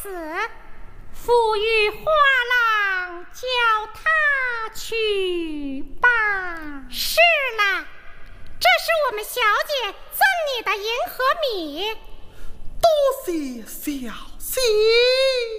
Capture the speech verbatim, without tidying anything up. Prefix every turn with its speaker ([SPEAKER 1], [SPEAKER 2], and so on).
[SPEAKER 1] 此，付与花郎，叫他去吧。是了，这是我们小姐赠你的银河米。
[SPEAKER 2] 多谢小姐。